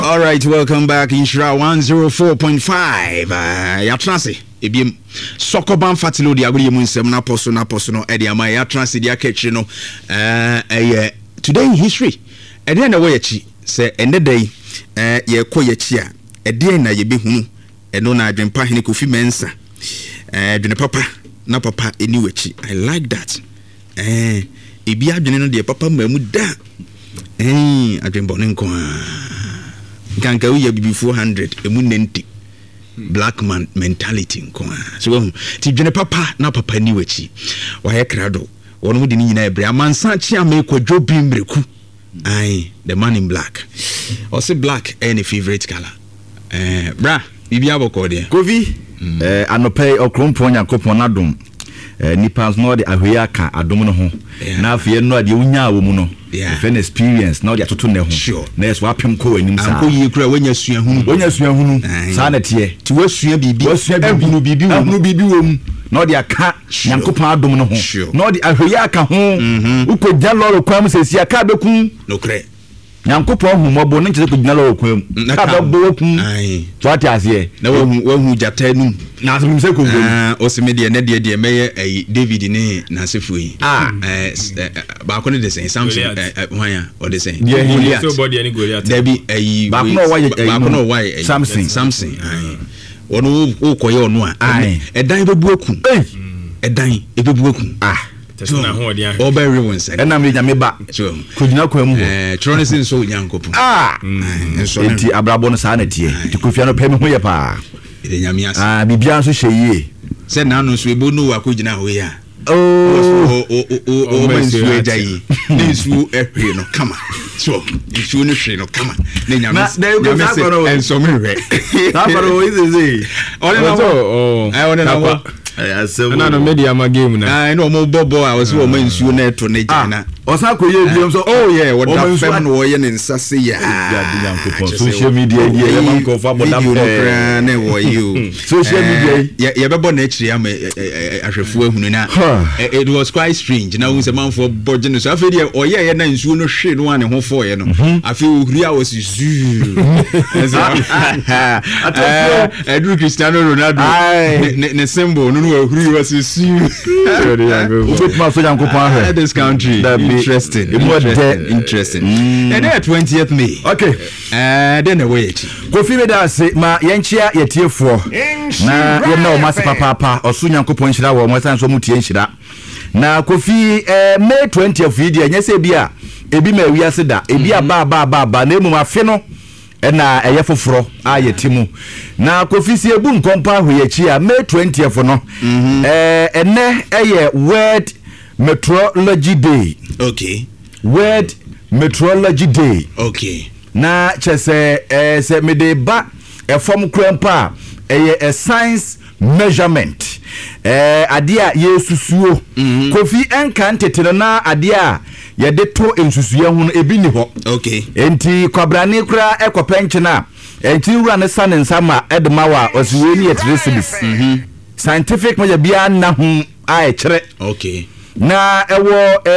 All right, welcome back. Inshra 104.5. Yatrasi. Ebiem Sokoban Fatilo di agri mu nsem na poso no e dia ma yatrasi dia catch no today in history. E dia na wo yachi se ende day ye kɔ yachi a e dia na ye behunu e no na adwempa hene Kofi Mensa dwene papa na papa eni wachi. I like that. Ebi adwene no de papa mamu da adwembo ne nko kanka we ye bibi 400 emu 90 black man mentality nko so ti dwene papa na papa ni wachi wa ye krado wono mu de ni nyina ebre amansa chi amekwadwo bimbreku the man in black or say black any favorite color bra bibi aboko de Kofi anope okrompo Nyankopon nadom nipas no de ahwe aka adom no ho na afie no de unya wo mu no fan experience na de atoto ne ho na eso apem ko anim sa anko yi kura wanya suahunu sa na tie ti wasua bibi ahunu bibi wo mu na de aka Nyankopon adom no ho na de ahwe aka ho ukogya loro kwam sesi aka beku no kre Nyankopon humobo ne nche ko gyina loro kwam ka bebo ku so ati ase na wahu jata num na asem se ko gbo osimede ne de meye David ne na sefu yi ba ko ne de sen Samson hwan o de sen Goliath so body any Goliath David ba ko no why Samson wono ukoye ono a edan bebu oku edan ebebu oku na ho dia oba everyone said na me nyame ba kugina kwam ho Tronison so Nyankopon so enti abrabo no sa na tie ti Kofi no pem ho ye pa nyame asa bibia so hye se na no so ebo no akogina ho ya mensu ejayi nensu ehwe no kama so isu no hwe no kama ne nyame enso me hwe na faro izeze one na wo na no media ma game na no mo bobo a so mo nsuo na eto ne jana osa koye biom so what the fem no ye nsase ya social media dia man ko fa boda na wo you social media ye bebo na akiri am ahwefu ahunu na it was quite strange na we say man for budget so afi dia oye ye na nsuo no hwe no ane ho fo ye no afi ohuri a was zu Edru Cristiano Ronaldo ne symbol no ohuri was zu ma so Nyankopon this country interesting and then 20th May okay then away Kofi me da se ma yenchia yetiefo na yemna o mase papa oso Nyankopon hira wo mo san so mutie hira na Kofi May 20th video nyese bia ebi ma wiase da ebi aba na emu afe no na eye foforo ayetimu na Kofi si ebu nkompa hoyechi a May 20th no ene eye World Meteorology Day. Okay. World Meteorology Day. Okay. Na chese se me de ba efom kwampa a science measurement. Adia ye susuo. Kofi enka nteteno na adia ye de to ensusuye hu ebi ni ho. Okay. Enti kwabrane kura ekopenche na enti wura ne sa ne nsama edmawa osiwe ni etresilis. Scientific measure bia na hu a chere. Okay. Na ewo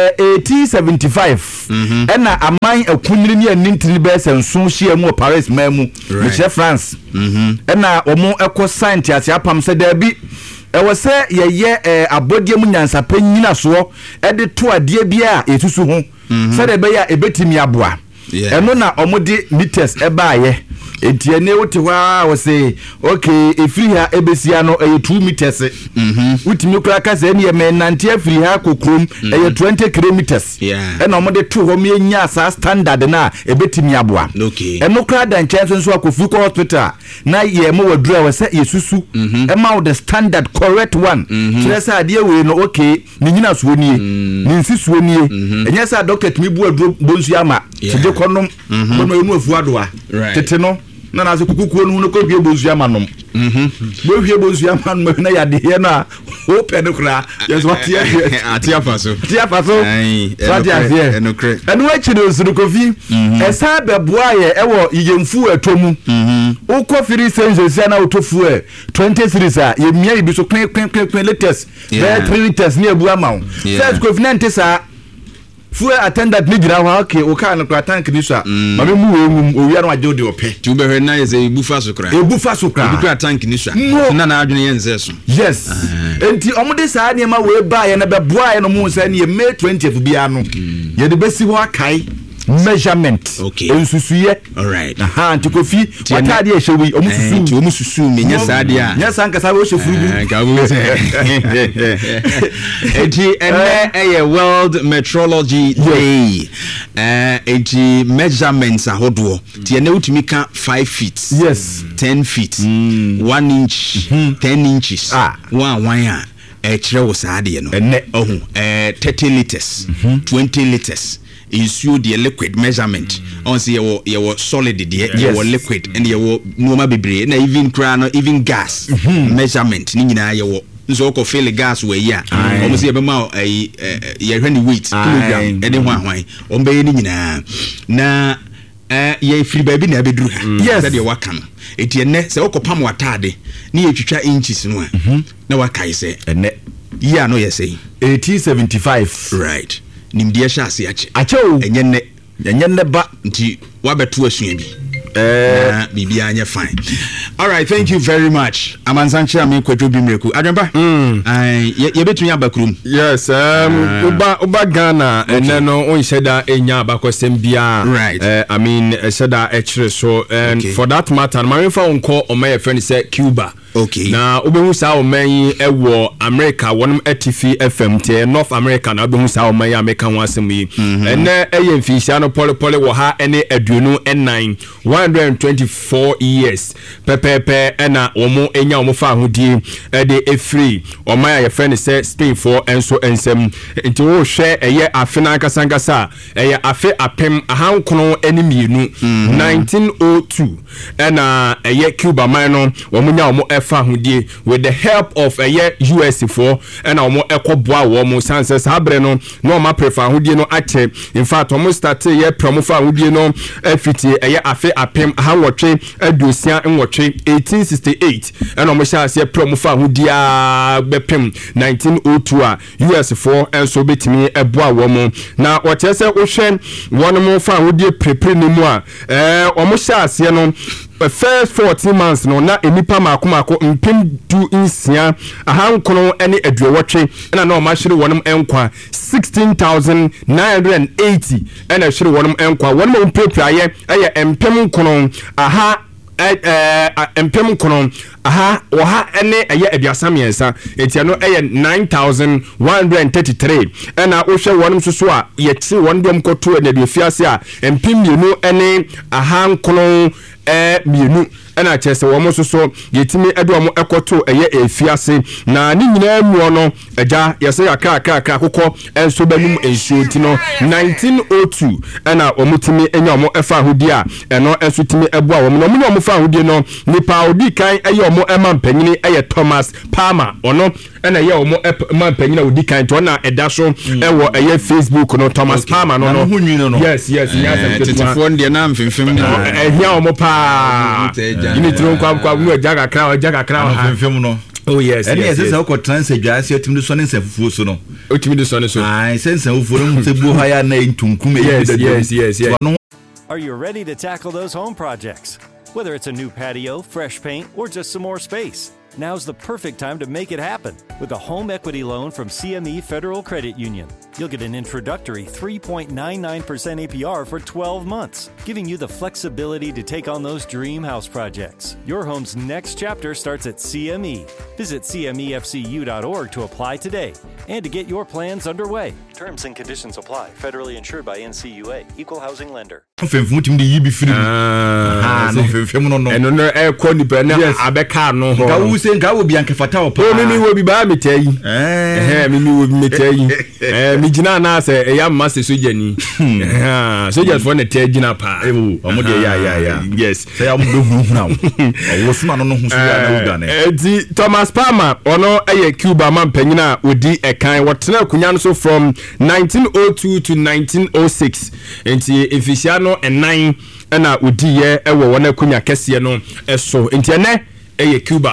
1875 ena aman akuniri ni anintiri be senso hia mu Paris mamu me France ena omo eko scientist apam se da bi ewo se ye abodie mu nyansa panyina so e de to ade bia etusu ho se da be ya ebetimi aboa eno na omo de meters e ba ye entiene wote wa wo say okay efiri ha ebesia no 2 meters utimi kura ka se ne me nante afiri ha kokrom 20 kilometers ena omo de to ho me nya sa standard na ebetimi aboa eno kura dan chance so Kofi ko hospital na ye mo wadura wo say yesusu e ma the standard correct one so say ade we no okay ni nyina so nie ni nsisuo nie enya say doctor timi bu aduro bonsu ama tide konom no enu afu adoa tete no na na se kukukuo no ko hwie bonsu ama nom bo hwie bonsu ama nom na ya de na o pe no kra yes what atia faso eno kre eno achire osuru Kofi esa beboa ye ewo yemfu atomu uko firi sense na otofu 20 series a ye mia ibi so kwen latest 3 liters ni abu ama o first Kofi na ntesa fuel attendant ni jira ho okay o ka no kra tank ni so a ma me mu wengum o wia no agye de ope ti be hwe na ye say ebufa so kra ebufa tank ni so na na adwene ye nze so yes enti omode saa ne ma we ba ye na be boa ye no mu sa ne May 20th bia no ye de besi ho akai measurement ensusuye alright aha antikofi watade e hyewi omususu me nya saade a nya sanka sa wo hyefu bi ka wo se enti ene World Meteorology Day enti measurements ahodo ti ene utimi ka 5 feet yes 10 feet 1 inch 10 inches wan a kire wo saade no ene 30 liters 20 liters issue the liquid measurement on say your solid your liquid and your normal bebre na even gas measurement ni nyina your nso ko fill gas we ya o mo say be ma ye hwani weight kilogram e de hwan o be ni nyina na ye free baby na beduru ha say de waka no eti ene say okopam watade ni ye twitwa inches no na wakai say ene ya no ye say 1875 right nimdia sha ase acho enye ne ba nti wabeto asua bi bibia anya fine. All right, thank you very much. Amansanche ame kwadwo bi mreku adwemba ye betun abakrum. Yes, uba Ghana ene no onhyeda enya abakosem bia. Right. I mean eseda echire so and for that matter my fa onko o my friend say Cuba. Okay. Na obehu sa o man ewo America wonum etifi FM te North America na obehu sa o man America ho asem yi. Ene eye mfisia no pole wo ha ene aduonu en9 124 years. Pepepe ena omo enya omo fa hodie de efree o man ya friend say Spain for enso ensem nti wo hwe eye afena kasangasa eye afe apem ahankono ene mienu 1902 ena eye Cuba man no omo nya omo efa hodie with the help of US for and omo ekoboa wo mo sanse sabre no no ma prefer hodie no ache in fact omo start ye promo fa hodie no afiti afe apem hanwotwe adusia nwotwe 1868 and omo sha se promo fa hodie a bepem 1902 a US for enso betimi eboa wo mo na woche se wo hwe wono mo fa hodie prepare ni mu a omo sha se no first 14 months no na enipa makomako mpem du insia ahankono ene aduowotwe na na o ma hire wonum enkwa 16980 ena hire wonum enkwa wonum mpepraye empem kono aha empem kono aha oha ene aduasa miensa etia no 9133 ena wo hwe wonum soso a ye ti wondom koto na duofiase a empem mienu ene ahankono mienu ena chese wo mo soso yetimi edo mo ekoto efiase na ni nyina mu no eja yese yakaka akoko enso banum ensuo ti no 1902 ena omutimi enya mo efa hodi a eno enso timi eboa wo no mo fa hodi no nipa odi kan omo ema mpanyini Thomas Palmer ono ena ye omo ema mpanyina odi kan to na eda so ewo Facebook no Thomas Palmer no yes nyasa tetifo ndie na mfimfim ehia omo pa ini tron kwa mu jaga kra afemfem no oh yes and yes say ko transfer ase otimde so ne nsafufuo so no otimde so ne so sense ufuo no sebu ha ya na ntunkum yes Are you ready to tackle those home projects? Whether it's a new patio, fresh paint, or just some more space, now's the perfect time to make it happen with a home equity loan from CME Federal Credit Union. You'll get an introductory 3.99% APR for 12 months, giving you the flexibility to take on those dream house projects. Your home's next chapter starts at CME. Visit CMEFCU.org to apply today and to get your plans underway. Terms and conditions apply. Federally insured by NCUA. Equal housing lender. Femfum tim de yibi free. No femfum no. Eno no ko ni pe na abeka no ho. Ga wo se ga wo bi ankefata wo pa. O mi wo bi ba metai. Mi wo bi metai. Mi gina na se ya master sojani. Soldiers for na te gina pa. Omo de ya. Yes. Say am do hu na. Wo suma no hu so ya na wo gane. Thomas Palmer ono Cuba man panyina odi ekan wotena kunya no so from 1902 to 1906 enti efisiano en9 na odi ye ewo wona kunya kese no eso enti ene Cuba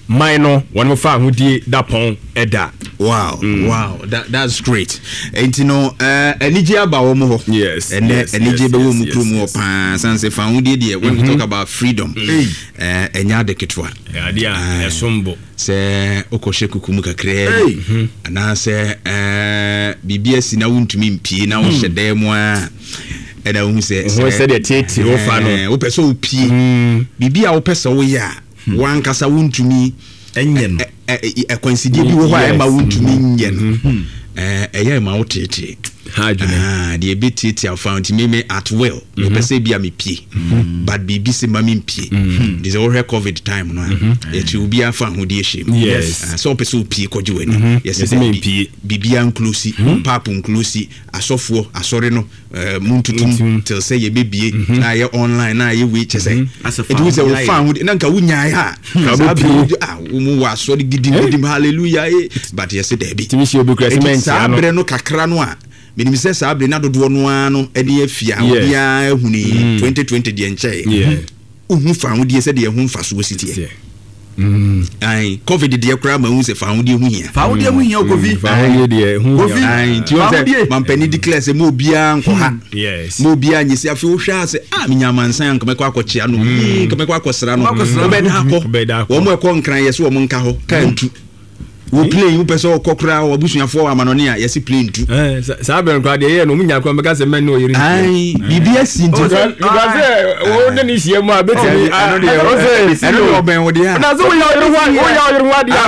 man no wɔn fa ahodie da pɔn ɛda. Wow, that's great. And you know, anije aba wo mo ho. Yes. And anije be wo mu krum wo pa sanse fa hu de when we talk about freedom. Enya de ketwa. Ya dia esombo. Se okoshe kukumu kakre. Ana se bibia si na wuntumi mpie na wo hyede mu a. Eda wo se de tete wo fa no. Wo pese wo pie. Bibia wo pese wo ya. Wan kasa wuntumi enye no. Coincide bi wo ho a ma wuntumi nye no. Eya ma wo tete. The ability I found me at will. Me say be me pie. But be se ma me pie. This all COVID time no. It will be a fan who dey shame. Yes. So person pie koju eni. Yes me pie. Bibia inclusive, papa inclusive, asofo, asore no, muntutum till say ye bebie na ye online na ye we say. It was a fan who na nka wunya ha. Ka pie wo wa so gidi hallelujah. But yes dey be. Timi shi obi crement ano. No kakra no a menim se sa abre na dodo no ano e de afia obia ehuni 2020 de enche uhu fa hu de se de hu mfa so sitie ai covid de kra ma hu se fa hu de hu hia covid fa hu de hu covid ai ti o se mampani declare se mo obia nko ha mo obia nyisi afi wo hwa se minyamansan nka mekwa akɔkyea no nka mekwa akɔsra no obeda akɔ wo mo ekɔ nkran ye se wo mo nka ho kantu we play you person kokra or busuafo amanoni a yesi play ntu sa be nkwa de ye no munya kwa meka se men no yiri ai bibs ntu because wo ne ni hie mu a betimi ano de oben wo de na so wo ya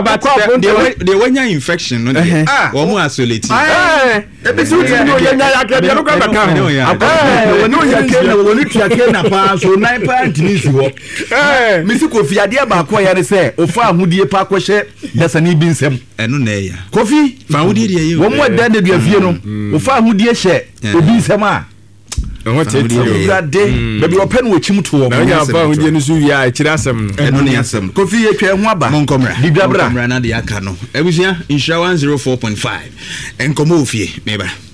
de de wanya infection no de wo mu isolate e be so ti no ye nya ya ke no kwa baka wo no ya ke na wo ni tia ke na pa so nine pa ntini si ho mi si Kofi ade ba ko ya re se o fa ahudie pa ko hye dasani bi nsem eno na ya Kofi fa ahudie de ye wo mo da na dua fie no o fa ahudie hye obi nsem a ho tete ade baby open wo chim to wo na ya fa ahudie no so wi a kira asem eno ne asem Kofi ye twa ho aba monkomra bibra na de aka no ebusia insura 104.5 enkomo ofie meba